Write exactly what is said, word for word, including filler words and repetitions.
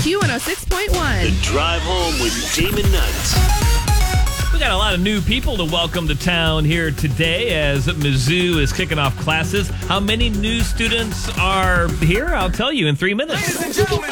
Q one oh six point one. The Drive Home with Damon Nutt. We got a lot of new people to welcome to town here today as Mizzou is kicking off classes. How many new students are here? I'll tell you in three minutes. Ladies and gentlemen.